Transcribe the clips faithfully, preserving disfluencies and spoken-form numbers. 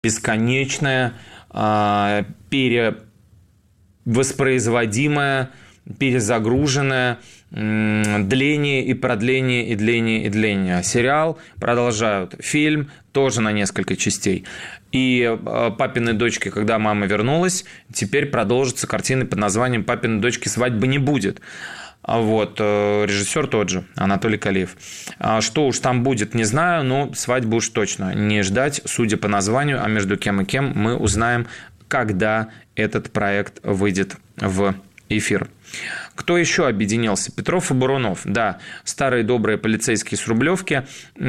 бесконечное, перевоспроизводимое, перезагруженное, дление и продление, и дление, и дление. Сериал продолжают. Фильм тоже на несколько частей. И «Папины дочки», когда мама вернулась, теперь продолжится картина под названием «Папины дочки, свадьбы не будет». Вот, режиссер тот же, Анатолий Калиев. Что уж там будет, не знаю, но свадьбу уж точно не ждать, судя по названию, а между кем и кем мы узнаем, когда этот проект выйдет в эфир. Кто еще объединился? Петров и Бурунов. Да, старые добрые полицейские с Рублевки.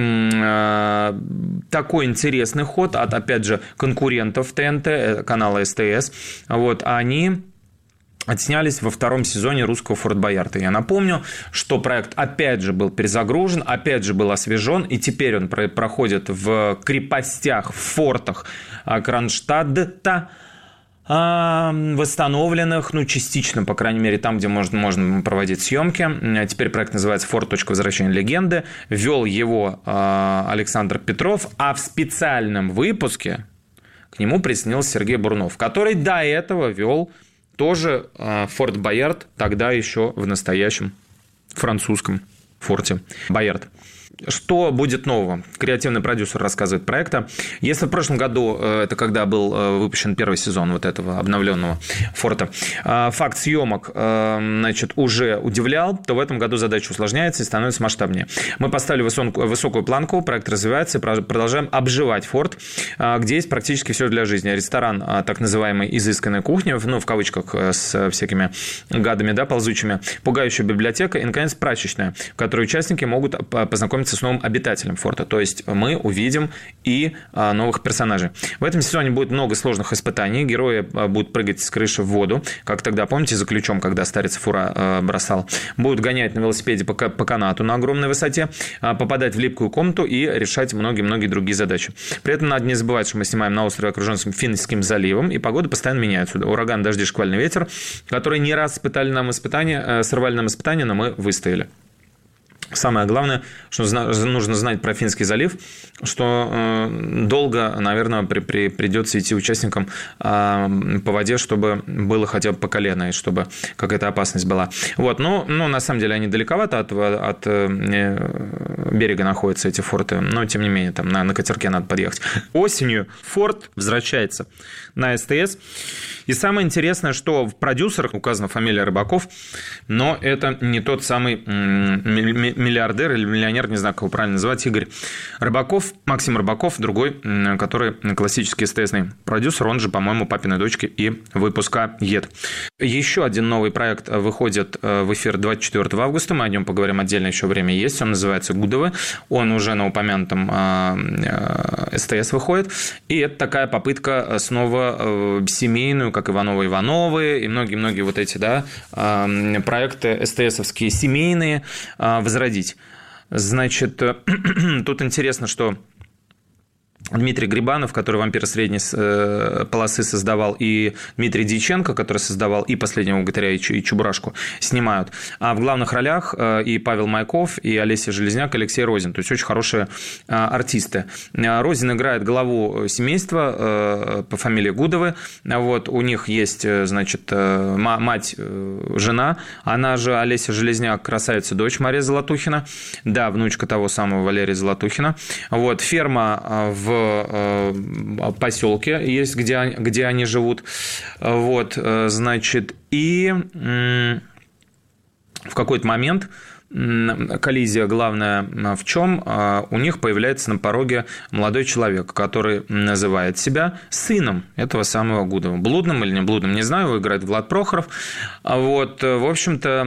Такой интересный ход от, опять же, конкурентов ТНТ, канала СТС. Вот, они отснялись во втором сезоне русского Форт Боярда. Я напомню, что проект опять же был перезагружен, опять же был освежен, и теперь он проходит в крепостях, в фортах Кронштадта, восстановленных, ну, частично, по крайней мере, там, где можно, можно проводить съемки. Теперь проект называется «Форт. Точка возвращения легенды». Вел его Александр Петров, а в специальном выпуске к нему присоединился Сергей Бурунов, который до этого вел тоже Форт Боярд, тогда еще в настоящем французском форте Боярд. Что будет нового? Креативный продюсер рассказывает проекта. Если в прошлом году, это когда был выпущен первый сезон вот этого обновленного форта, факт съемок, значит, уже удивлял, то в этом году задача усложняется и становится масштабнее. Мы поставили высокую, высокую планку, проект развивается и продолжаем обживать форт, где есть практически все для жизни. Ресторан так называемой изысканной кухни, ну, в кавычках, с всякими гадами, да, ползучими, пугающая библиотека и, наконец, прачечная, в которой участники могут познакомиться с новым обитателем форта. То есть мы увидим и новых персонажей. В этом сезоне будет много сложных испытаний. Герои будут прыгать с крыши в воду, как тогда, помните, за ключом, когда старец Фура бросал. Будут гонять на велосипеде по канату на огромной высоте, попадать в липкую комнату и решать многие-многие другие задачи. При этом надо не забывать, что мы снимаем на острове, окруженном Финским заливом, и погода постоянно меняется. Ураган, дожди, шквальный ветер, которые не раз испытали нам испытания, сорвали нам испытания, но мы выстояли. Самое главное, что нужно знать про Финский залив, что долго, наверное, при, при, придется идти участникам по воде, чтобы было хотя бы по колено, и чтобы какая-то опасность была. Вот, но, но на самом деле они далековато от, от берега находятся, эти форты, но тем не менее там на, на катерке надо подъехать. Осенью форт возвращается на СТС. И самое интересное, что в продюсерах указана фамилия Рыбаков, но это не тот самый миллиардер или миллионер, не знаю, как его правильно называть, Игорь Рыбаков, Максим Рыбаков, другой, который классический СТСный продюсер, он же, по-моему, «Папиной дочки» и выпускает. Еще один новый проект выходит в эфир двадцать четвёртого августа, мы о нем поговорим отдельно, еще время есть, он называется «Гудовы», он уже на упомянутом СТС выходит, и это такая попытка снова семейную, как Ивановы-Ивановы и многие-многие вот эти, да, проекты СТСовские семейные возродить. Значит, тут интересно, что Дмитрий Грибанов, который «Вампира средней полосы» создавал, и Дмитрий Дьяченко, который создавал и «Последнего богатыря», и Чебурашку, снимают. А в главных ролях и Павел Майков, и Олеся Железняк, и Алексей Розин. То есть очень хорошие артисты. Розин играет главу семейства по фамилии Гудовы. Вот, у них есть, значит, мать, жена, она же Олеся Железняк, красавица дочь Мария Золотухина. Да, внучка того самого Валерия Золотухина. Вот, ферма в в поселке есть, где, где они живут. Вот, значит, и в какой-то момент коллизия главная в чем? У них появляется на пороге молодой человек, который называет себя сыном этого самого Гудова. Блудным или не блудным, не знаю, его играет Влад Прохоров. Вот, в общем-то,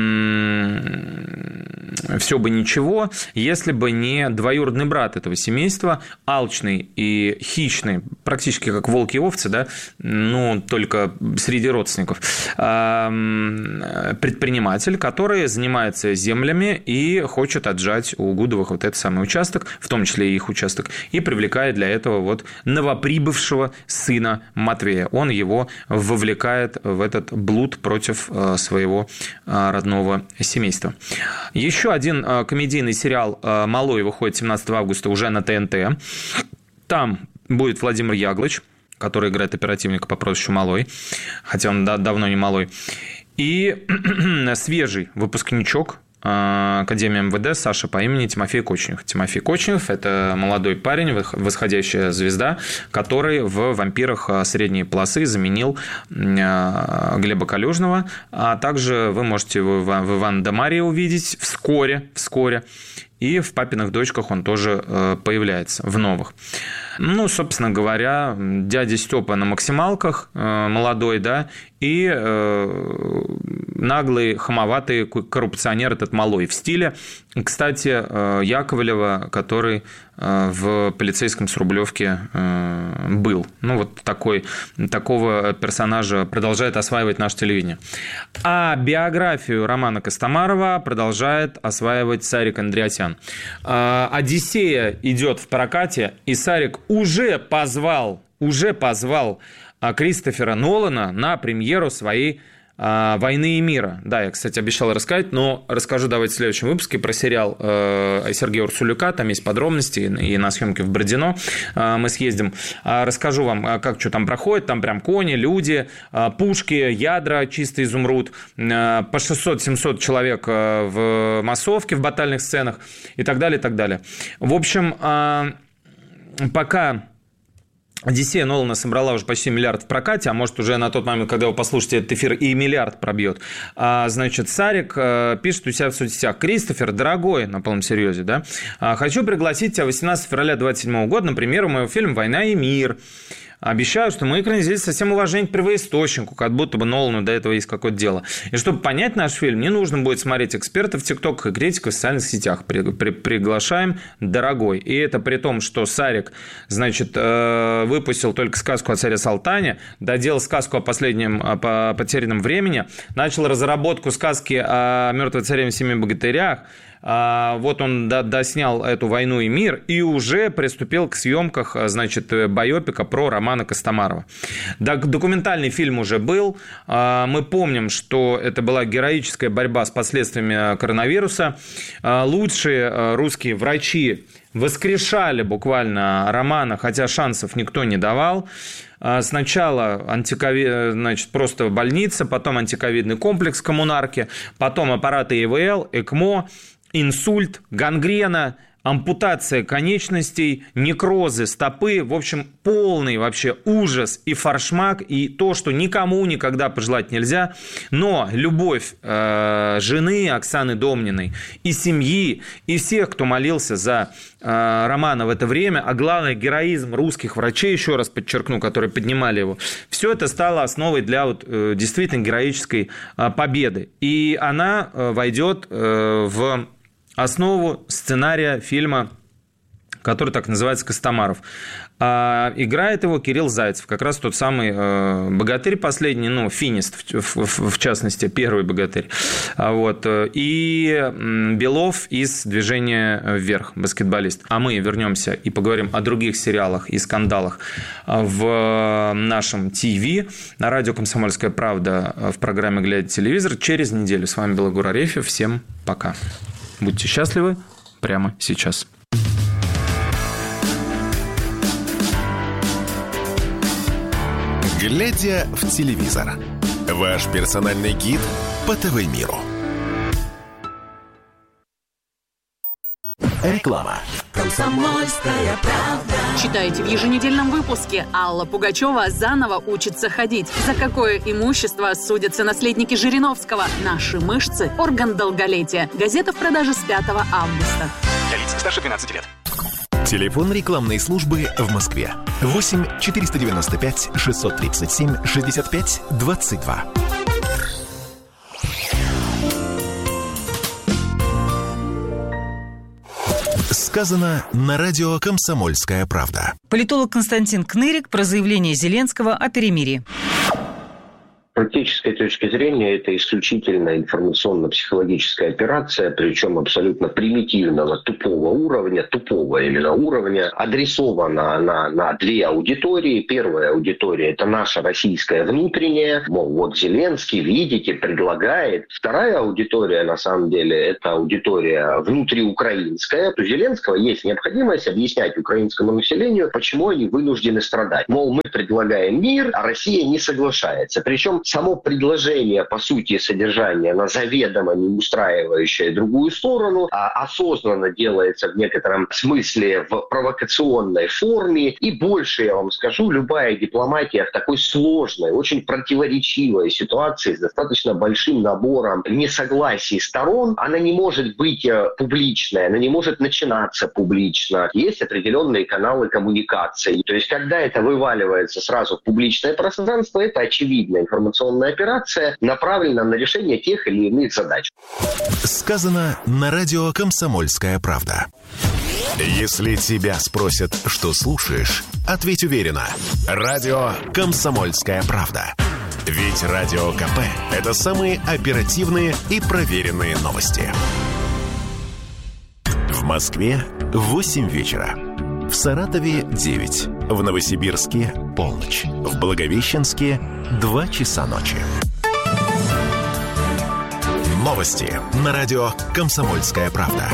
все бы ничего, если бы не двоюродный брат этого семейства, алчный и хищный, практически как волки и овцы, да, ну, только среди родственников, предприниматель, который занимается землей и хочет отжать у Гудовых вот этот самый участок, в том числе и их участок, и привлекает для этого вот новоприбывшего сына Матвея. Он его вовлекает в этот блуд против своего родного семейства. Еще один комедийный сериал «Малой» выходит семнадцатого августа уже на ТНТ. Там будет Владимир Яглыч, который играет оперативника по прозвищу Малой, хотя он да, давно не Малой. И свежий выпускничок Академии МВД Саша по имени Тимофей Кочнев. Тимофей Кочнев – это молодой парень, восходящая звезда, который в «Вампирах» средней полосы заменил Глеба Калюжного, а также вы можете его в «Иван да Марья» увидеть вскоре, вскоре. И в «Папиных дочках» он тоже появляется, в новых. Ну, собственно говоря, дядя Степа на максималках, молодой, да, и наглый, хамоватый коррупционер этот Малой в стиле, кстати, Яковлева, который в «Полицейском с Рублевки» был. Ну, вот такой, такого персонажа продолжает осваивать наше телевидение. А биографию Романа Костомарова продолжает осваивать Сарик Андреасян. «Одиссея» идет в прокате, и Сарик уже позвал, уже позвал Кристофера Нолана на премьеру своей «Войны и мира». Да, я, кстати, обещал рассказать, но расскажу давайте в следующем выпуске про сериал Сергея Урсулюка. Там есть подробности, и на съемке в Бородино мы съездим. Расскажу вам, как что там проходит. Там прям кони, люди, пушки, ядра, чистый изумруд, по шестьсот-семьсот человек в массовке, в батальных сценах и так далее, и так далее. В общем, пока «Одиссея» Нолана собрала уже почти миллиард в прокате, а может уже на тот момент, когда вы послушаете этот эфир, и миллиард пробьет. А, значит, Сарик пишет у себя в соцсетях: «Кристофер, дорогой», на полном серьезе, да, «хочу пригласить тебя восемнадцатого февраля двадцать седьмого года на премьеру моего фильма «Война и мир». Обещаю, что мы экранизируем со всем уважением к первоисточнику, как будто бы Нолану до этого есть какое-то дело. И чтобы понять наш фильм, не нужно будет смотреть экспертов в ТикТок и критиков в социальных сетях. При, при, приглашаем, дорогой». И это при том, что Сарик, значит, э, выпустил только сказку о царе Салтане, доделал сказку о последнем, о потерянном времени, начал разработку сказки о мертвой царевне в семи богатырях. Вот он доснял эту «Войну и мир» и уже приступил к съемках, значит, байопика про Романа Костомарова. Документальный фильм уже был. Мы помним, что это была героическая борьба с последствиями коронавируса. Лучшие русские врачи воскрешали буквально Романа, хотя шансов никто не давал. Сначала антиковид, значит, просто больница, потом антиковидный комплекс коммунарки, потом аппараты ИВЛ, ЭКМО, инсульт, гангрена, ампутация конечностей, некрозы стопы, в общем, полный вообще ужас и форшмак, и то, что никому никогда пожелать нельзя. Но любовь э, жены Оксаны Домниной и семьи, и всех, кто молился за э, Романа в это время, а главное, героизм русских врачей, еще раз подчеркну, которые поднимали его, все это стало основой для вот, э, действительно героической э, победы. И она э, войдет э, в основу сценария фильма, который так называется «Костомаров». А играет его Кирилл Зайцев, как раз тот самый э, богатырь последний, ну, финист, в, в, в частности, первый богатырь. Вот. И Белов из «Движения вверх», баскетболист. А мы вернемся и поговорим о других сериалах и скандалах в нашем ТВ, на радио «Комсомольская правда» в программе «Глядя телевизор» через неделю. С вами Белогор Арефьев. Всем пока. Будьте счастливы прямо сейчас. «Глядя в телевизор» – ваш персональный гид по ТВ-миру. Реклама. «Комсомольская правда». Читайте в еженедельном выпуске. Алла Пугачева заново учится ходить. За какое имущество судятся наследники Жириновского? Наши мышцы – орган долголетия. Газета в продаже с пятого августа. Для лиц старше двенадцати лет. Телефон рекламной службы в Москве. восемь четыреста девяносто пять шестьсот тридцать семь шестьдесят пять двадцать два. Сказано на радио «Комсомольская правда». Политолог Константин Кнырик про заявление Зеленского о перемирии. практической точки зрения это исключительно информационно-психологическая операция, причем абсолютно примитивного, тупого уровня, тупого именно уровня. Адресована она на две аудитории. Первая аудитория – это наша российская внутренняя, мол, вот Зеленский, видите, предлагает. Вторая аудитория, на самом деле, это аудитория внутриукраинская. У Зеленского есть необходимость объяснять украинскому населению, почему они вынуждены страдать. Мол, мы предлагаем мир, а Россия не соглашается. Причем само предложение, по сути, содержание, оно заведомо не устраивающее другую сторону, а осознанно делается в некотором смысле в провокационной форме. И больше, я вам скажу, любая дипломатия в такой сложной, очень противоречивой ситуации с достаточно большим набором несогласий сторон, она не может быть публичной, она не может начинаться публично. Есть определенные каналы коммуникации. То есть, когда это вываливается сразу в публичное пространство, это очевидная информационная операция, направлена на решение тех или иных задач. Сказано на радио «Комсомольская правда». Если тебя спросят, что слушаешь, ответь уверенно. Радио «Комсомольская правда». Ведь Радио КП – это самые оперативные и проверенные новости. В Москве восемь вечера. В Саратове девять. В Новосибирске полночь. В Благовещенске два часа ночи. Новости на радио «Комсомольская правда».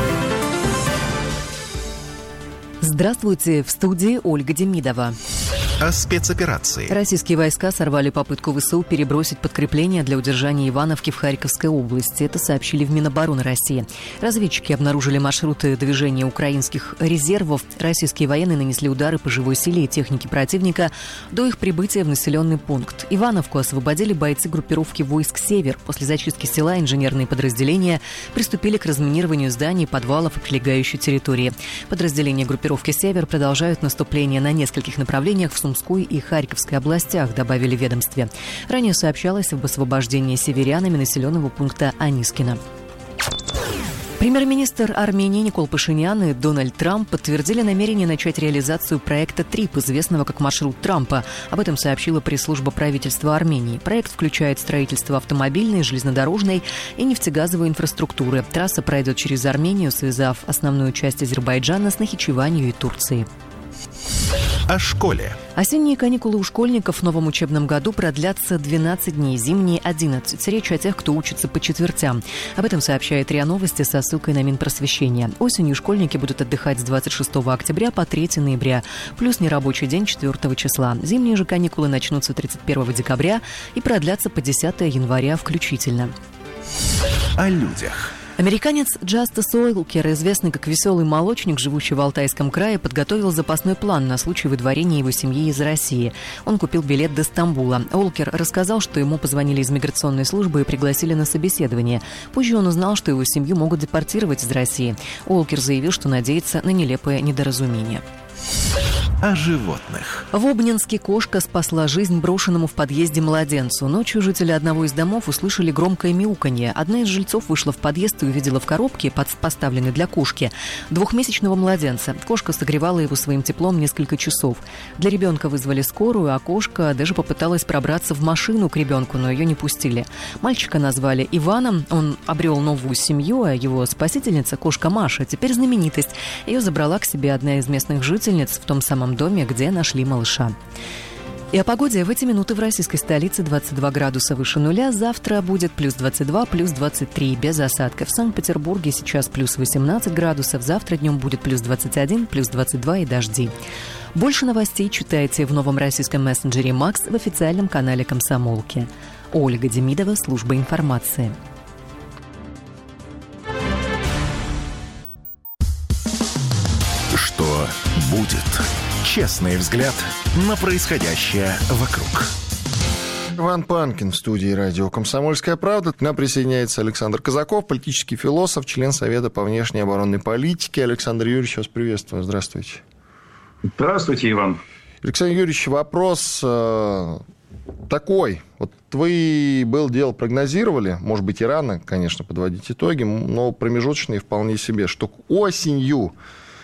Здравствуйте, в студии Ольга Демидова. О спецоперации. Российские войска сорвали попытку ВСУ перебросить подкрепления для удержания Ивановки в Харьковской области. Это сообщили в Минобороны России. Разведчики обнаружили маршруты движения украинских резервов. Российские военные нанесли удары по живой силе и технике противника до их прибытия в населенный пункт. Ивановку освободили бойцы группировки войск «Север». После зачистки села инженерные подразделения приступили к разминированию зданий, подвалов и прилегающей территории. Подразделения группировки «Север» продолжают наступление на нескольких направлениях в Сумской и Харьковской областях, добавили в ведомстве. Ранее сообщалось об освобождении северянами населенного пункта Анискино. Премьер-министр Армении Никол Пашинян и Дональд Трамп подтвердили намерение начать реализацию проекта ТРИП, известного как маршрут Трампа. Об этом сообщила пресс-служба правительства Армении. Проект включает строительство автомобильной, железнодорожной и нефтегазовой инфраструктуры. Трасса пройдет через Армению, связав основную часть Азербайджана с Нахичеванью и Турцией. О школе. Осенние каникулы у школьников в новом учебном году продлятся двенадцать дней, зимние – одиннадцать. Речь о тех, кто учится по четвертям. Об этом сообщает РИА Новости со ссылкой на Минпросвещение. Осенью школьники будут отдыхать с двадцать шестого октября по третьего ноября, плюс нерабочий день четвёртого числа. Зимние же каникулы начнутся тридцать первого декабря и продлятся по десятого января включительно. О людях. Американец Джастис Уолкер, известный как веселый молочник, живущий в Алтайском крае, подготовил запасной план на случай выдворения его семьи из России. Он купил билет до Стамбула. Уолкер рассказал, что ему позвонили из миграционной службы и пригласили на собеседование. Позже он узнал, что его семью могут депортировать из России. Уолкер заявил, что надеется на нелепое недоразумение. О животных. В Обнинске кошка спасла жизнь брошенному в подъезде младенцу. Ночью жители одного из домов услышали громкое мяуканье. Одна из жильцов вышла в подъезд и увидела в коробке, поставленной для кошки, двухмесячного младенца. Кошка согревала его своим теплом несколько часов. Для ребенка вызвали скорую, а кошка даже попыталась пробраться в машину к ребенку, но ее не пустили. Мальчика назвали Иваном. Он обрел новую семью, а его спасительница, кошка Маша, теперь знаменитость. Ее забрала к себе одна из местных жительниц в том самом доме, где нашли малыша. И о погоде. В эти минуты в российской столице двадцать два градуса выше нуля. Завтра будет плюс двадцать два, плюс двадцать три, без осадков. В Санкт-Петербурге сейчас плюс восемнадцать градусов. Завтра днем будет плюс двадцать один, плюс двадцать два и дожди. Больше новостей читайте в новом российском мессенджере «Макс» в официальном канале «Комсомолки». Ольга Демидова, служба информации. Что будет? Честный взгляд на происходящее вокруг. Иван Панкин в студии радио «Комсомольская правда». К нам присоединяется Александр Казаков, политический философ, член Совета по внешней оборонной политике. Александр Юрьевич, вас приветствую. Здравствуйте. Здравствуйте, Иван. Александр Юрьевич, вопрос э, такой. Вот вы был дело прогнозировали, может быть, и рано, конечно, подводить итоги, но промежуточные вполне себе, что осенью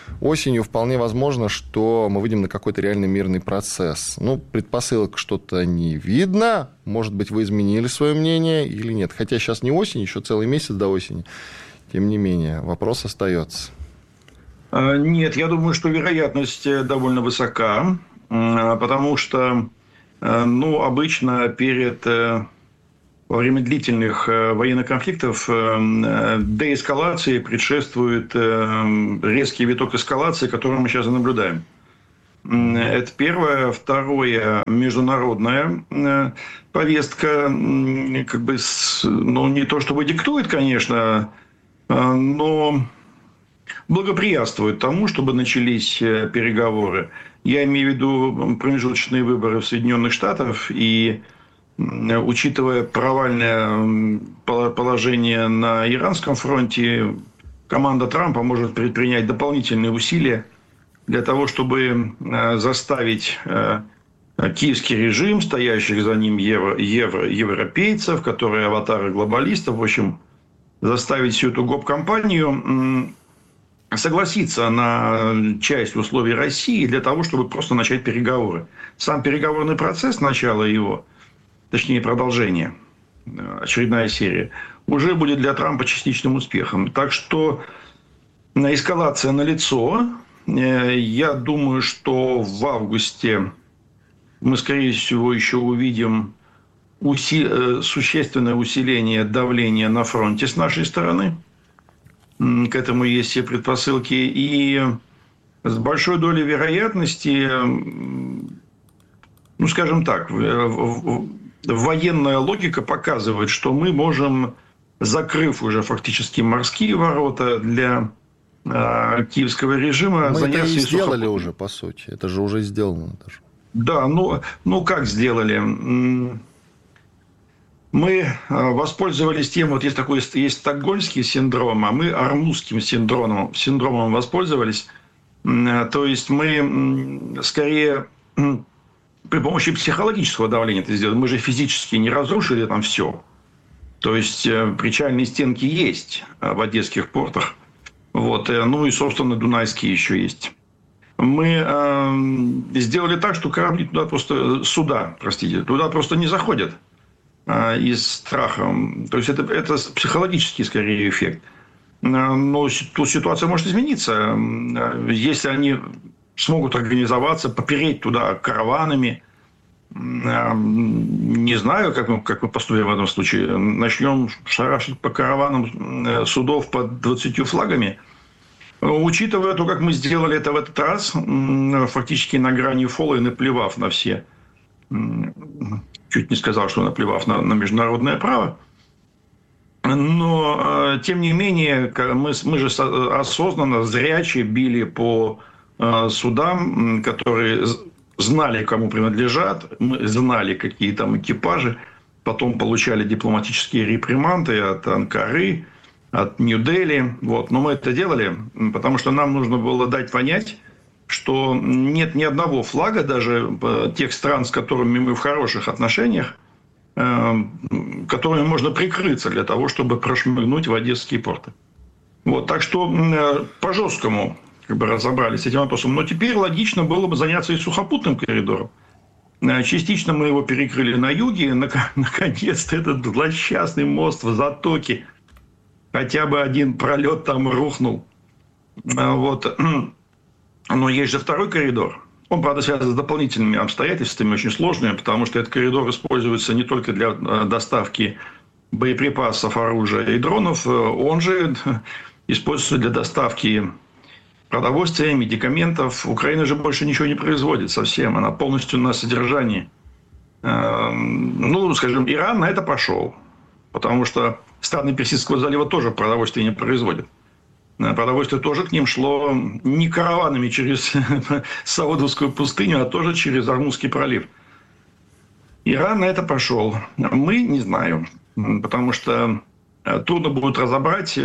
осенью вполне возможно, что мы выйдем на какой-то реальный мирный процесс. Ну, предпосылок что-то не видно. Может быть, вы изменили свое мнение или нет. Хотя сейчас не осень, еще целый месяц до осени. Тем не менее, вопрос остается. Нет, я думаю, что вероятность довольно высока, потому что, ну, обычно перед... Во время длительных военных конфликтов деэскалации предшествует резкий виток эскалации, который мы сейчас и наблюдаем. Это первое. Второе. Международная повестка, как бы, ну, не то чтобы диктует, конечно, но благоприятствует тому, чтобы начались переговоры. Я имею в виду промежуточные выборы в Соединенных Штатах и... Учитывая провальное положение на Иранском фронте, команда Трампа может предпринять дополнительные усилия для того, чтобы заставить киевский режим, стоящих за ним евро, евро, европейцев, которые аватары глобалистов, в общем, заставить всю эту гоп-компанию согласиться на часть условий России для того, чтобы просто начать переговоры. Сам переговорный процесс, начало его, точнее, продолжение, очередная серия, уже будет для Трампа частичным успехом. Так что эскалация налицо. Я думаю, что в августе мы, скорее всего, еще увидим уси... существенное усиление давления на фронте с нашей стороны. К этому есть все предпосылки. И с большой долей вероятности, ну, скажем так, военная логика показывает, что мы можем, закрыв уже фактически морские ворота для э, киевского режима, мы заняться... это и сделали сухопутным. уже, по сути. Это же уже сделано. Даже. Да, ну, ну как сделали? Мы воспользовались тем, вот есть такой есть стокгольмский синдром, а мы ормузским синдромом, синдромом воспользовались. То есть мы скорее... При помощи психологического давления это сделали. Мы же физически не разрушили там все. То есть причальные стенки есть в одесских портах. Вот. Ну и, собственно, дунайские еще есть. Мы э, сделали так, что корабли туда просто... Суда, простите, туда просто не заходят э, из страха. То есть это, это психологический, скорее, эффект. Но тут ситуация может измениться. Если они... смогут организоваться, попереть туда караванами. Не знаю, как мы, как мы поступим в этом случае. Начнем шарашить по караванам судов под двадцатью флагами. Учитывая то, как мы сделали это в этот раз, фактически на грани фола и наплевав на все, чуть не сказал, что наплевав на, на международное право, но, тем не менее, мы, мы же осознанно, зряче били по судам, которые знали, кому принадлежат, мы знали, какие там экипажи, потом получали дипломатические реприманды от Анкары, от Нью-Дели. Вот. Но мы это делали, потому что нам нужно было дать понять, что нет ни одного флага, даже тех стран, с которыми мы в хороших отношениях, которыми можно прикрыться для того, чтобы прошмыгнуть в одесские порты. Вот. Так что по-жесткому как бы разобрались с этим вопросом. Но теперь логично было бы заняться и сухопутным коридором. Частично мы его перекрыли на юге. Наконец-то этот злосчастный мост в Затоке. Хотя бы один пролет там рухнул. Вот. Но есть же второй коридор. Он, правда, связан с дополнительными обстоятельствами, очень сложными, потому что этот коридор используется не только для доставки боеприпасов, оружия и дронов. Он же используется для доставки продовольствия, медикаментов. Украина же больше ничего не производит совсем. Она полностью на содержании. Ну, скажем, Иран на это пошел. Потому что страны Персидского залива тоже продовольствие не производят. Продовольствие тоже к ним шло не караванами через Саудовскую пустыню, а тоже через Ормузский пролив. Иран на это пошел. Мы не знаем. Потому что трудно будет разобрать,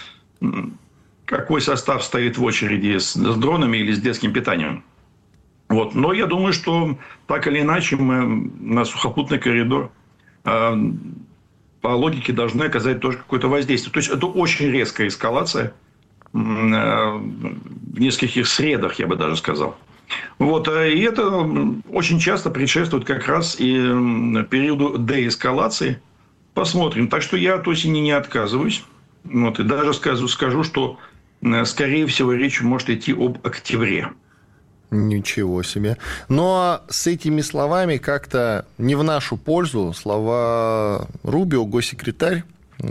какой состав стоит в очереди с, с дронами или с детским питанием. Вот. Но я думаю, что так или иначе мы на сухопутный коридор э, по логике должны оказать тоже какое-то воздействие. То есть это очень резкая эскалация. в нескольких средах, я бы даже сказал. Вот, и это очень часто предшествует как раз и периоду деэскалации. Посмотрим. Так что я от осени не отказываюсь. Вот, и даже скажу, скажу, что, скорее всего, речь может идти об октябре. Ничего себе. Но с этими словами как-то не в нашу пользу слова Рубио, госсекретарь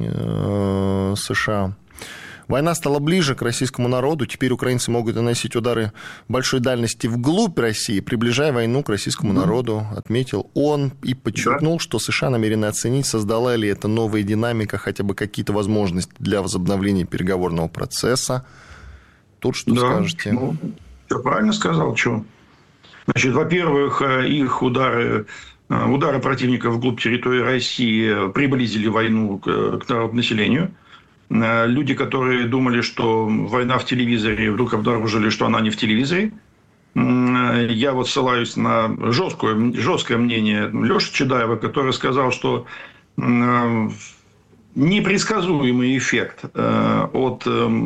США. Война стала ближе к российскому народу. Теперь украинцы могут наносить удары большой дальности вглубь России, приближая войну к российскому народу, отметил он и подчеркнул, что США намерены оценить, создала ли эта новая динамика хотя бы какие-то возможности для возобновления переговорного процесса. Тут что да, скажете? Ну, все правильно сказал. Что? Значит, во-первых, их удары, удары противника вглубь территории России приблизили войну к, к народному населению. Люди, которые думали, что война в телевизоре, вдруг обнаружили, что она не в телевизоре. Я вот ссылаюсь на жесткое, жесткое мнение Леши Чедаева, который сказал, что непредсказуемый эффект от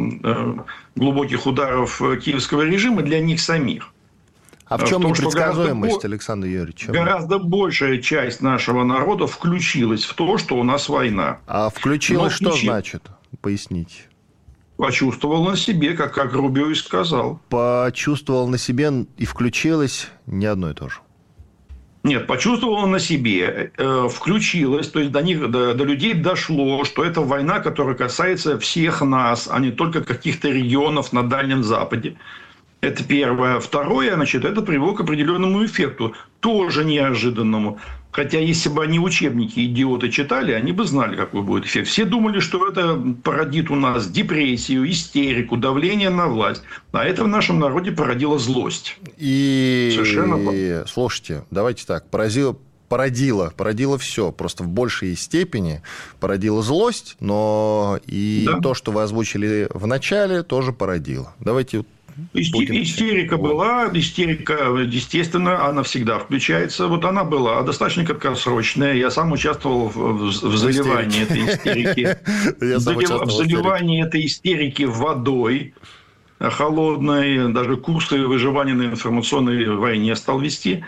глубоких ударов киевского режима для них самих. А в чем в том, непредсказуемость, гораздо, Александр Юрьевич? Гораздо большая часть нашего народа включилась в то, что у нас война. А включилась что включил... значит? Поясните. Почувствовал на себе, как, как Рубио и сказал. Почувствовал на себе и включилась не одно и то же. Нет, почувствовал на себе, э, включилась, то есть до них, до, до людей дошло, что это война, которая касается всех нас, а не только каких-то регионов на Дальнем Западе. Это первое. Второе, значит, это привело к определенному эффекту, тоже неожиданному. Хотя, если бы они учебники идиоты читали, они бы знали, какой будет эффект. Все думали, что это породит у нас депрессию, истерику, давление на власть. А это в нашем народе породило злость. И, Совершенно... слушайте, давайте так, поразило... Породило, породило все, просто в большей степени породило злость, но и да. то, что вы озвучили в начале, тоже породило. Давайте... Будем... Истерика была, истерика, естественно, она всегда включается. Вот она была достаточно краткосрочная. Я сам участвовал в, в заливании этой истерики. В заливании этой истерики водой холодной. Даже курсы выживания на информационной войне стал вести.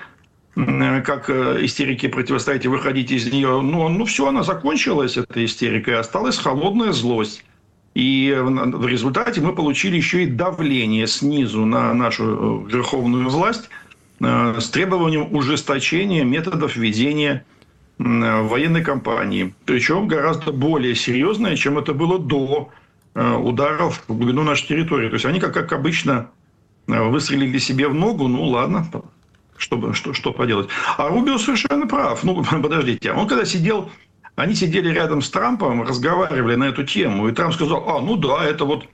Как истерике противостоять и выходить из нее. Ну, ну все, она закончилась, эта истерика, и осталась холодная злость. И в результате мы получили еще и давление снизу на нашу верховную власть с требованием ужесточения методов ведения военной кампании. Причем гораздо более серьезное, чем это было до ударов в глубину нашей территории. То есть они, как, как обычно, выстрелили себе в ногу. Ну, ладно, что, что, что поделать. А Рубио совершенно прав. Ну, подождите. Он когда сидел... Они сидели рядом с Трампом, разговаривали на эту тему. И Трамп сказал, а, ну да, это вот...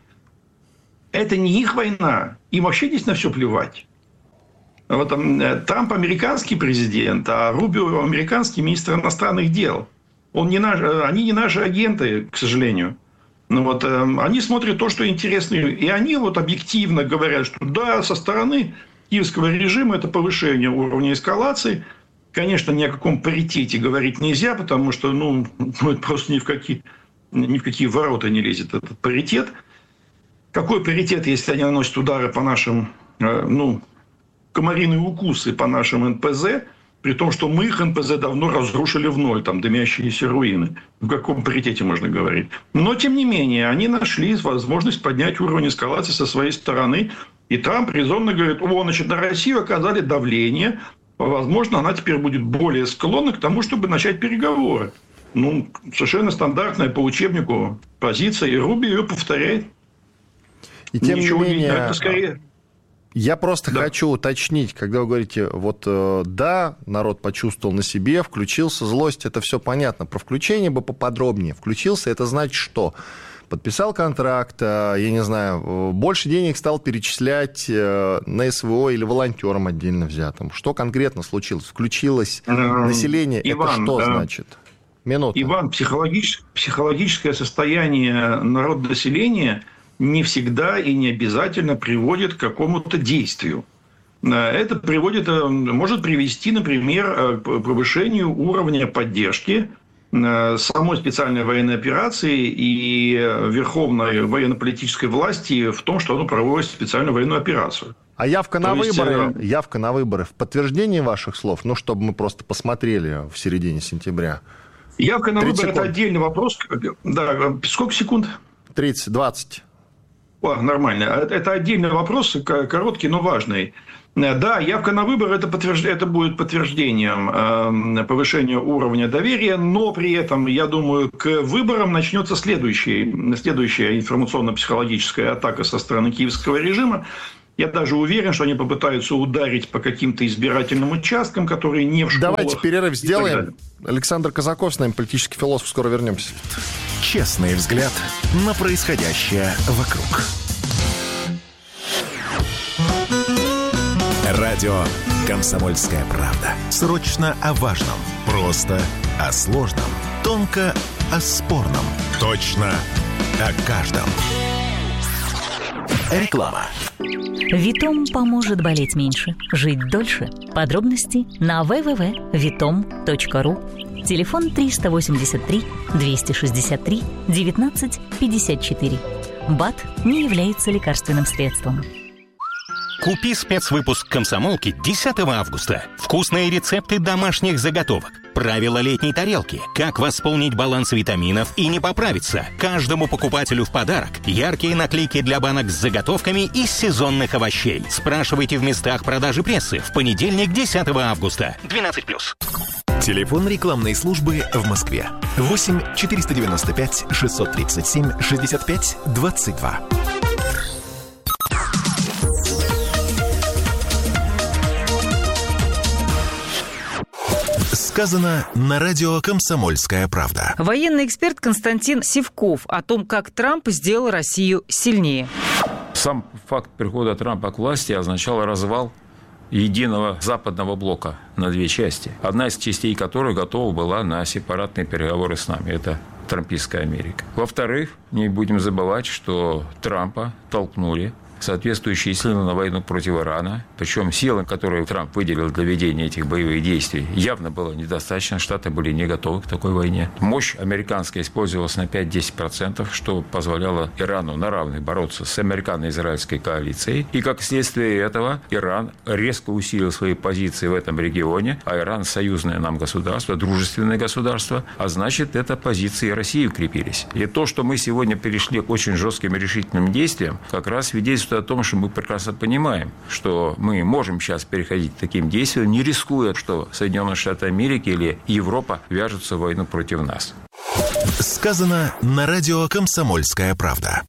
Это не их война. Им вообще здесь на все плевать. Вот, Трамп американский президент, а Рубио американский министр иностранных дел. Он не наш, они не наши агенты, к сожалению. Ну, вот, они смотрят то, что интересно. И они вот объективно говорят, что да, со стороны киевского режима это повышение уровня эскалации. Конечно, ни о каком паритете говорить нельзя, потому что ну, ну, это просто ни в, какие, ни в какие ворота не лезет этот паритет. Какой паритет, если они наносят удары по нашим, ну, комариные укусы по нашим эн пэ зэ, при том, что мы их эн пэ зэ давно разрушили в ноль, там дымящиеся руины. В каком паритете можно говорить? Но, тем не менее, они нашли возможность поднять уровень эскалации со своей стороны. И Трамп резонно говорит, о, значит, на Россию оказали давление, возможно, она теперь будет более склонна к тому, чтобы начать переговоры. Ну, совершенно стандартная по учебнику позиция, и Руби ее повторяет. И тем Ничего не менее, не, это скорее... я просто да. хочу уточнить, когда вы говорите, вот да, народ почувствовал на себе, включился, злость, это все понятно. Про включение бы поподробнее. Включился, это значит что? Подписал контракт, я не знаю, больше денег стал перечислять на эс вэ о или волонтерам отдельно взятым. Что конкретно случилось? Включилось население, Иван, это что значит? Минута. Иван, психологическое, психологическое состояние народонаселения не всегда и не обязательно приводит к какому-то действию. Это приводит, может привести, например, к повышению уровня поддержки самой специальной военной операции и верховной военно-политической власти в том, что оно проводит специальную военную операцию. А явка на, есть, выборы, э... явка на выборы в подтверждение ваших слов, ну, чтобы мы просто посмотрели в середине сентября. Явка на выборы – это отдельный вопрос. Да, сколько секунд? тридцать, двадцать. О, нормально. Это отдельный вопрос, короткий, но важный. Да, явка на выборы это, подтвержд... это будет подтверждением э, повышения уровня доверия, но при этом, я думаю, к выборам начнется следующий, следующая информационно-психологическая атака со стороны киевского режима. Я даже уверен, что они попытаются ударить по каким-то избирательным участкам, которые не в школах. Давайте перерыв сделаем. Александр Казаков с нами, политический философ. Скоро вернемся. Честный взгляд на происходящее вокруг. Радио «Комсомольская правда». Срочно о важном. Просто о сложном. Тонко о спорном. Точно о каждом. Реклама. Витом поможет болеть меньше, жить дольше. Подробности на дабл ю дабл ю дабл ю точка витом точка ру. Телефон триста восемьдесят три двести шестьдесят три девятнадцать пятьдесят четыре. БАД не является лекарственным средством. Купи спецвыпуск «Комсомолки» десятого августа. Вкусные рецепты домашних заготовок. Правила летней тарелки. Как восполнить баланс витаминов и не поправиться. Каждому покупателю в подарок яркие наклейки для банок с заготовками из сезонных овощей. Спрашивайте в местах продажи прессы в понедельник, десятого августа. двенадцать плюс. Телефон рекламной службы в Москве. восемь четыреста девяносто пять шестьсот тридцать семь шестьдесят пять двадцать два. Сказано на радио «Комсомольская правда». Военный эксперт Константин Сивков о том, как Трамп сделал Россию сильнее. Сам факт прихода Трампа к власти означал развал единого западного блока на две части, одна из частей которой готова была на сепаратные переговоры с нами. Это трампистская Америка. Во-вторых, не будем забывать, что Трампа толкнули соответствующие силы на войну против Ирана. Причем силы, которые Трамп выделил для ведения этих боевых действий, явно было недостаточно. Штаты были не готовы к такой войне. Мощь американская использовалась на пять-десять процентов, что позволяло Ирану на равных бороться с американо-израильской коалицией. И как следствие этого Иран резко усилил свои позиции в этом регионе. А Иран – союзное нам государство, дружественное государство. А значит, это позиции России укрепились. И то, что мы сегодня перешли к очень жестким и решительным действиям, как раз свидетельствует о том, что мы прекрасно понимаем, что мы можем сейчас переходить к таким действиям, не рискуя, что Соединенные Штаты Америки или Европа вяжутся в войну против нас. Сказано на радио «Комсомольская правда».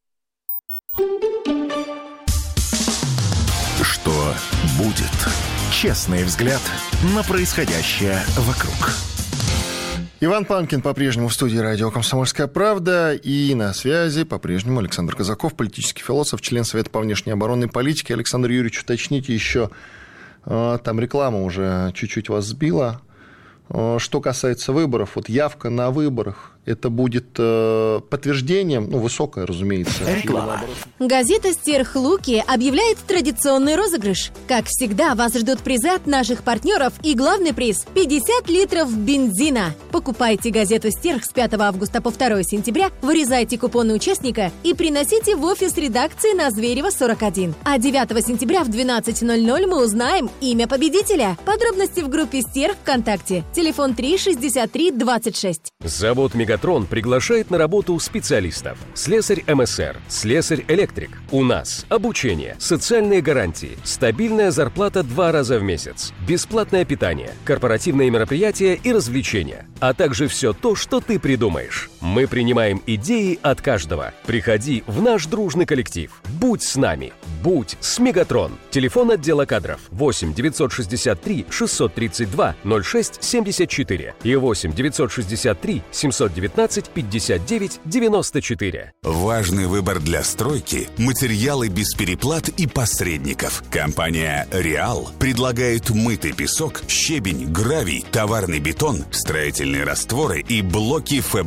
Что будет? Честный взгляд на происходящее вокруг. Иван Панкин по-прежнему в студии радио «Комсомольская правда». И на связи по-прежнему Александр Казаков, политический философ, член Совета по внешней оборонной политике. Александр Юрьевич, уточните еще, там реклама уже чуть-чуть вас сбила. Что касается выборов, вот явка на выборах, это будет э, подтверждением, ну, высокое, разумеется. Реклама. Газета «Стерх Луки» объявляет традиционный розыгрыш. Как всегда, вас ждут призы от наших партнеров и главный приз – пятьдесят литров бензина. Покупайте газету «Стерх» с пятого августа по второе сентября, вырезайте купоны участника и приносите в офис редакции на Зверева, сорок один. А девятого сентября в двенадцать ноль ноль мы узнаем имя победителя. Подробности в группе «Стерх» ВКонтакте. Телефон три шестьдесят три двадцать шесть. Завод «Мегатрон» приглашает на работу специалистов. Слесарь эм эс эр, слесарь-электрик. У нас обучение, социальные гарантии, стабильная зарплата два раза в месяц, бесплатное питание, корпоративные мероприятия и развлечения, а также все то, что ты придумаешь. Мы принимаем идеи от каждого. Приходи в наш дружный коллектив. Будь с нами. Будь с «Мегатрон». Телефон отдела кадров восемь девятьсот шестьдесят три шестьсот тридцать два ноль шесть семьдесят четыре и восемь девятьсот шестьдесят три семьсот девятнадцать пятьдесят девять девяносто четыре. Важный выбор для стройки – материалы без переплат и посредников. Компания «Реал» предлагает мытый песок, щебень, гравий, товарный бетон, строительные растворы и блоки эф бэ эс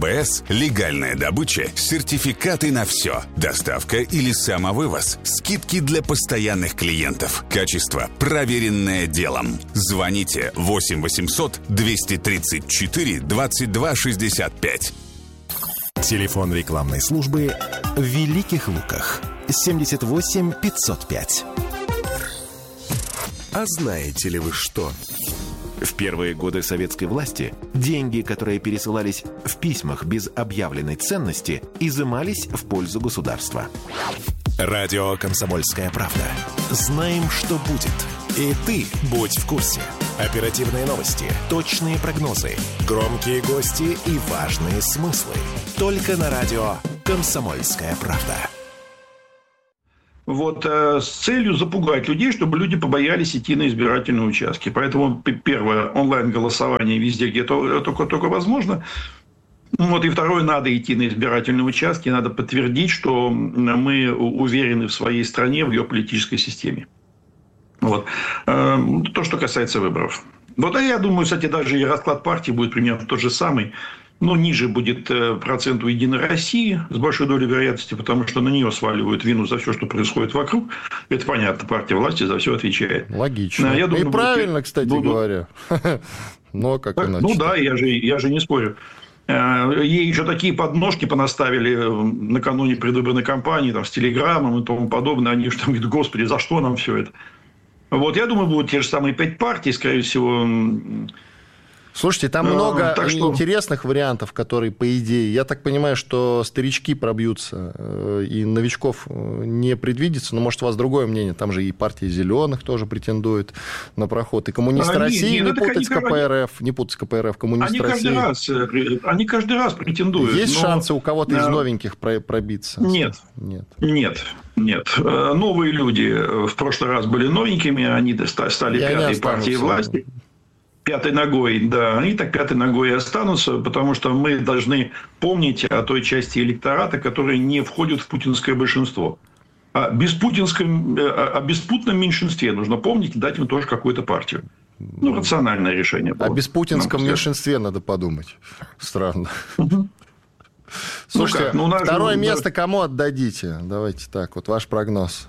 Легальная добыча, сертификаты на все, доставка или самовывоз, скидки для постоянных клиентов, качество, проверенное делом. Звоните восемь восемьсот двести тридцать четыре двадцать два шестьдесят пять. Телефон рекламной службы в Великих Луках семьдесят восемь пятьсот пять. А знаете ли вы что? В первые годы советской власти деньги, которые пересылались в письмах без объявленной ценности, изымались в пользу государства. Радио «Комсомольская правда». Знаем, что будет. И ты будь в курсе. Оперативные новости, точные прогнозы, громкие гости и важные смыслы. Только на радио «Комсомольская правда». Вот, э, с целью запугать людей, чтобы люди побоялись идти на избирательные участки. Поэтому первое, онлайн-голосование везде, где то, только, только возможно. Вот, и второе, надо идти на избирательные участки, надо подтвердить, что мы уверены в своей стране, в ее политической системе. Вот. Э, то, что касается выборов. Вот, а я думаю, кстати, даже и расклад партии будет примерно тот же самый. Но ниже будет процент у «Единой России» с большой долей вероятности, потому что на нее сваливают вину за все, что происходит вокруг. Это понятно, партия власти за все отвечает. Логично. Я думаю, и правильно, будет... кстати буду... говоря. Но как иначе. Ну да, я же, я же не спорю. Ей еще такие подножки понаставили накануне предвыборной кампании, там, с телеграммом и тому подобное. Они же там говорят: господи, за что нам все это? Вот, я думаю, будут те же самые пять партий, скорее всего. Слушайте, там много а, что... интересных вариантов, которые, по идее, я так понимаю, что старички пробьются, и новичков не предвидится, но, может, у вас другое мнение, там же и партия зеленых тоже претендует на проход, и коммунист а, России, нет, не путать с КПРФ, не путать с КПРФ, коммунист они России. Каждый раз, они каждый раз претендуют. Есть но... шансы у кого-то из новеньких пробиться? Нет, нет, нет. Нет. Новые люди в прошлый раз были новенькими, они стали и пятой партией власти. Пятой ногой, да, они так пятой ногой и останутся, потому что мы должны помнить о той части электората, которая не входит в путинское большинство. О беспутинском, о беспутном меньшинстве нужно помнить и дать им тоже какую-то партию. Ну, рациональное решение было. О беспутинском меньшинстве надо подумать. Странно. Слушайте, ну, ну, второе же... место кому отдадите? Давайте так, вот ваш прогноз.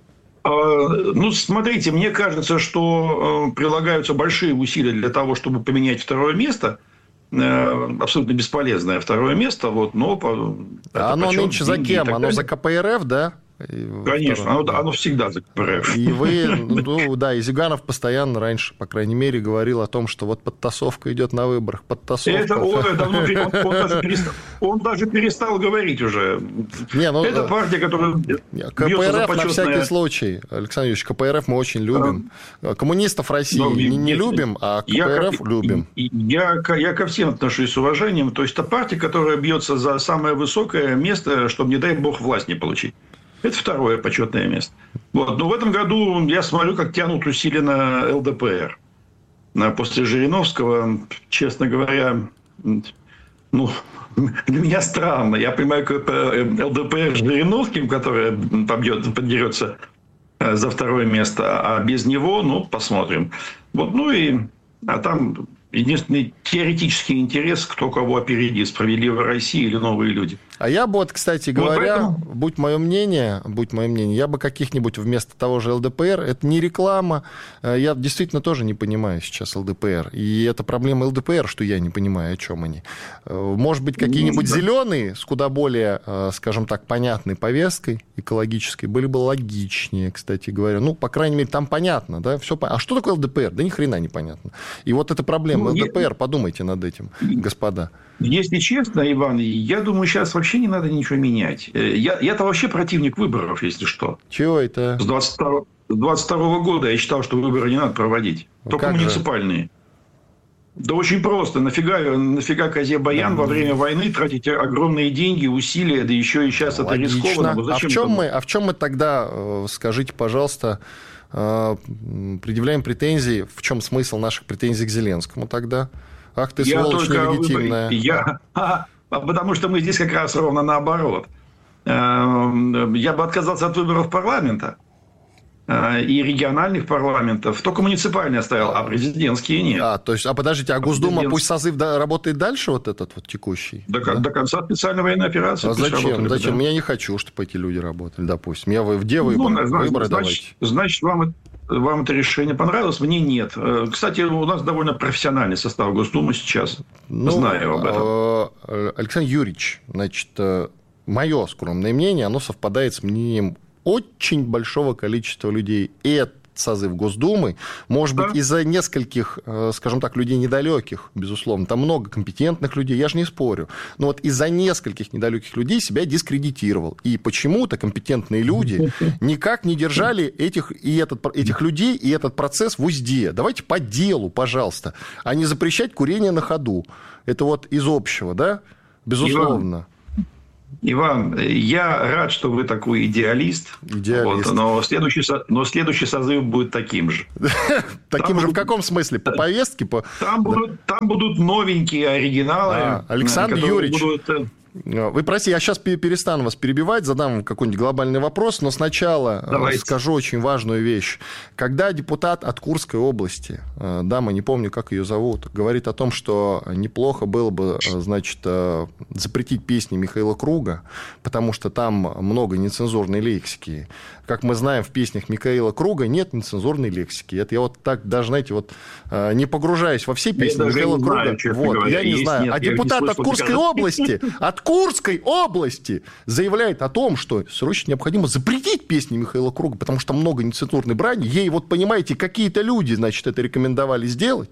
Ну, смотрите, мне кажется, что прилагаются большие усилия для того, чтобы поменять второе место. Абсолютно бесполезное второе место. Вот, но а оно нынче за кем? Оно за КПРФ, да? Конечно, оно, оно всегда за КПРФ. И вы, ну да, и Зиганов постоянно раньше, по крайней мере, говорил о том, что вот подтасовка идет на выборах, подтасовка. Это, он, давно, он, он, даже перестал, он даже перестал говорить уже. Не, ну, это партия, которая КПРФ на всякий случай, Александр Юрьевич, КПРФ мы очень любим. Коммунистов России но, не, не любим, а КПРФ я, любим. Я, я, я ко всем отношусь с уважением. То есть, это партия, которая бьется за самое высокое место, чтобы, не дай бог, власть не получить. Это второе почетное место. Вот. Но в этом году я смотрю, как тянут усиленно ЛДПР. После Жириновского, честно говоря, ну, для меня странно. Я понимаю, как ЛДПР с Жириновским, который побьет, поддерется за второе место, а без него, ну, посмотрим. Вот, ну и а там единственный теоретический интерес, кто кого опередит, «Справедливая Россия» или «Новые люди». А я бы, вот, кстати говоря, вот поэтому... будь мое мнение, будь мое мнение, я бы каких-нибудь вместо того же ЛДПР, это не реклама, я действительно тоже не понимаю сейчас ЛДПР, и это проблема ЛДПР, что я не понимаю, о чем они. Может быть, какие-нибудь да. зеленые с куда более, скажем так, понятной повесткой экологической были бы логичнее, кстати говоря. Ну, по крайней мере, там понятно, да, все. А что такое ЛДПР? Да ни хрена не понятно. И вот эта проблема ну, ЛДПР, я... подумайте над этим, господа. Если честно, Иван, я думаю, сейчас вообще не надо ничего менять. Я, я-то вообще противник выборов, если что. Чего это? С двадцать второго года я считал, что выборы не надо проводить. Ну, только муниципальные. Же? Да очень просто. Нафига, нафига козе Баян во время войны тратить огромные деньги, усилия, да еще и сейчас это рискованно. А в, чем мы, а в чем мы тогда, скажите, пожалуйста, предъявляем претензии? В чем смысл наших претензий к Зеленскому тогда? Ах ты, сволочь нелегитимная. Я... А, потому что мы здесь как раз ровно наоборот. Я бы отказался от выборов парламента. и региональных парламентов, только муниципальные оставил, а президентские нет. А, то есть, а подождите, а Госдума, Президент... пусть созыв да, работает дальше, вот этот вот текущий? До, да? до конца специальной военной операции. А зачем? Зачем? Да? Я не хочу, чтобы эти люди работали, допустим. Я, где выбор? Ну, значит, выборы значит, давайте. Значит, вам, вам это решение понравилось, мне нет. Кстати, у нас довольно профессиональный состав Госдумы сейчас. Ну, знаю об этом. Александр Юрьевич, значит, мое скромное мнение, оно совпадает с мнением очень большого количества людей. И этот созыв Госдумы, может да. быть, из-за нескольких, скажем так, людей недалеких, безусловно, там много компетентных людей, я же не спорю, но вот из-за нескольких недалеких людей себя дискредитировал. И почему-то компетентные люди никак не держали этих, и этот, этих людей и этот процесс в узде. Давайте по делу, пожалуйста, а не запрещать курение на ходу. Это вот из общего, да? Безусловно. Иван, я рад, что вы такой идеалист. Идеалист. Вот, но, следующий, но следующий созыв будет таким же. Таким же в каком смысле? По повестке? Там будут новенькие оригиналы. Александр Юрьевич, вы простите, я сейчас перестану вас перебивать, задам какой-нибудь глобальный вопрос, но сначала Давайте. скажу очень важную вещь. Когда депутат от Курской области, дама, не помню, как ее зовут, говорит о том, что неплохо было бы, значит, запретить песни Михаила Круга, потому что там много нецензурной лексики. Как мы знаем, в песнях Михаила Круга нет нецензурной лексики. Это я вот так даже, знаете, вот не погружаясь во все песни я Михаила Круга. Знаю, вот, говоря, я не есть, знаю. Нет, а депутат от Курской области, от Курской области заявляет о том, что срочно необходимо запретить песни Михаила Круга, потому что много нецензурной брани. Ей, вот понимаете, какие-то люди, значит, это рекомендовали сделать.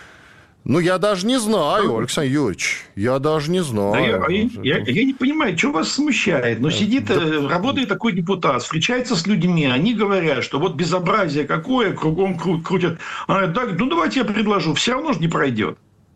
Ну, я даже не знаю, Александр Юрьевич, я даже не знаю. Да я, я, я, я не понимаю, что вас смущает. Но сидит, да. работает такой депутат, встречается с людьми, они говорят, что вот безобразие какое, кругом кру- крутят. Она говорит, так, ну, давайте я предложу, все равно же не пройдет.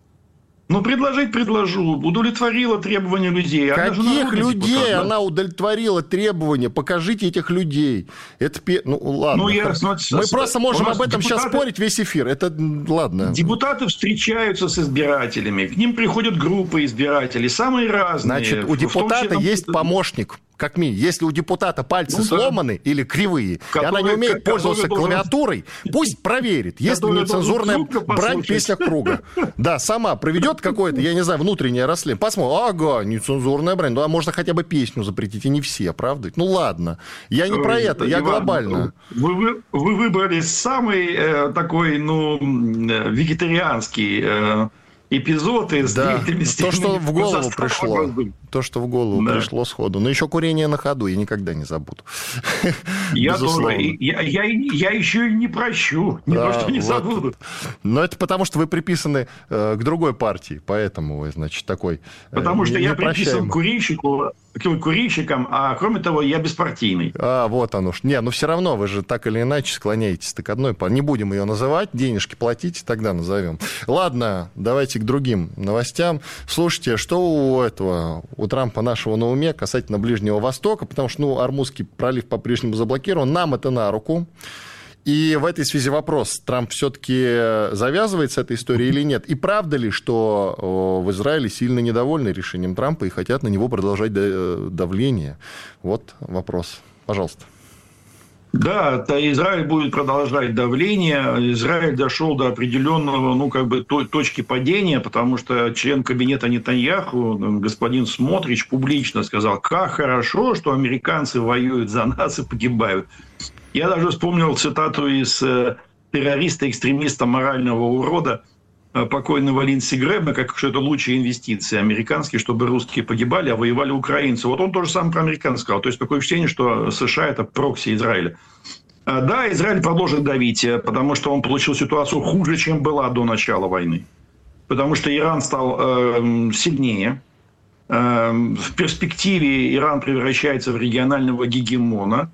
Ну, предложить предложу. Удовлетворила требования людей. Каких людей депутат, да? Она удовлетворила требования? Покажите этих людей. Это, ну, ладно. Ну, я, смотри, Мы с... просто можем об этом депутаты... сейчас спорить весь эфир. Это, ладно. Депутаты встречаются с избирателями. К ним приходят группы избирателей. Самые разные. Значит, у депутата числе, есть там... помощник. Как минимум, если у депутата пальцы ну, сломаны да. или кривые, который, и она не умеет пользоваться клавиатурой, должен... пусть проверит, есть ли нецензурная брань в песнях Круга. Да, сама проведет какое-то, я не знаю, внутреннее расследование. Посмотрим, ага, нецензурная брань. Ну, а можно хотя бы песню запретить, и не все, правда? Ну, ладно. Я не Ой, про это, я Иван, глобально. Вы, вы, вы выбрали самый э, такой, ну, вегетарианский э, эпизод из да, то, что в голову пришло. То, что в голову да. пришло сходу. Но еще курение на ходу я никогда не забуду. Я тоже. Я, я, я еще и не прощу. Не да, то, что не вот. забуду. Но это потому, что вы приписаны э, к другой партии. Поэтому вы, значит, такой... Э, потому что я приписан к курильщику, к курильщикам, а кроме того, я беспартийный. А, вот оно. Не, ну все равно вы же так или иначе склоняетесь к одной партии. Не будем ее называть, денежки платите, тогда назовем. Ладно, давайте к другим новостям. Слушайте, что у этого... у Трампа нашего на уме касательно Ближнего Востока, потому что, ну, Ормузский пролив по-прежнему заблокирован, нам это на руку. И в этой связи вопрос, Трамп все-таки завязывает с этой историей или нет? И правда ли, что в Израиле сильно недовольны решением Трампа и хотят на него продолжать давление? Вот вопрос. Пожалуйста. Да, Израиль будет продолжать давление. Израиль дошел до определенного, ну, как бы, точки падения, потому что член кабинета Нетаньяху, господин Смотрич, публично сказал, как хорошо, что американцы воюют за нас и погибают. Я даже вспомнил цитату из террориста-экстремиста морального урода, покойного Линдси Грэма, как что это лучшие инвестиции американские, чтобы русские погибали, а воевали украинцы. Вот он то же самое про американцев сказал. То есть такое впечатление, что США – это прокси Израиля. Да, Израиль продолжит давить, потому что он получил ситуацию хуже, чем была до начала войны. Потому что Иран стал э, сильнее. Э, в перспективе Иран превращается в регионального гегемона.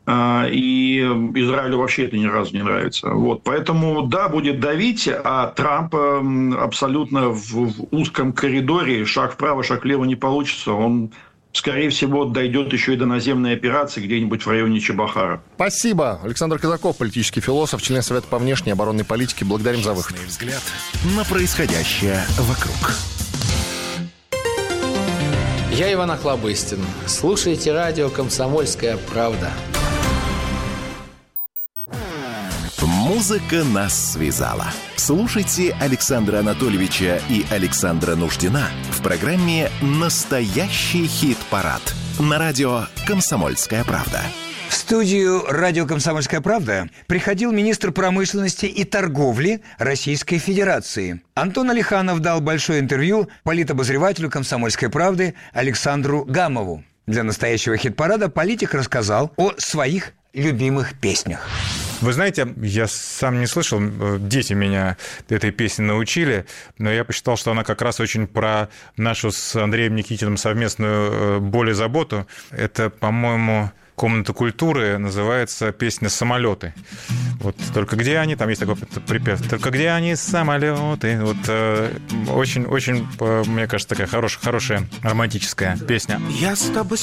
И Израилю вообще это ни разу не нравится. Вот. Поэтому, да, будет давить, а Трамп абсолютно в, в узком коридоре, шаг вправо, шаг влево не получится. Он, скорее всего, дойдет еще и до наземной операции где-нибудь в районе Чебахара. Спасибо. Александр Казаков, политический философ, член Совета по внешней и оборонной политике. Благодарим за выход. Взгляд на происходящее вокруг. Я Иван Охлобыстин. Слушайте радио «Комсомольская правда». Музыка нас связала. Слушайте Александра Анатольевича и Александра Нуждина в программе «Настоящий хит-парад» на радио «Комсомольская правда». В студию радио «Комсомольская правда» приходил министр промышленности и торговли Российской Федерации. Антон Алиханов дал большое интервью политобозревателю «Комсомольской правды» Александру Гамову. Для настоящего хит-парада политик рассказал о своих любимых песнях. Вы знаете, я сам не слышал, дети меня этой песне научили, но я посчитал, что она как раз очень про нашу с Андреем Никитиным совместную боль и заботу. Это, по-моему, «Комната культуры», называется песня «Самолеты». Вот только где они, там есть такой припев, только где они, самолеты. Вот очень-очень, э, мне кажется, такая хорошая, хорошая романтическая песня. Я с тобой